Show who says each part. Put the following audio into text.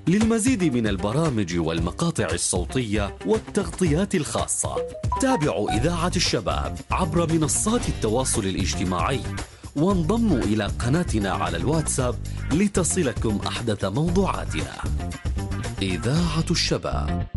Speaker 1: للمزيد من البرامج والمقاطع الصوتية والتغطيات الخاصة تابعوا إذاعة الشباب عبر منصات التواصل الاجتماعي، وانضموا إلى قناتنا على الواتساب لتصلكم أحدث موضوعاتنا. إذاعة الشباب.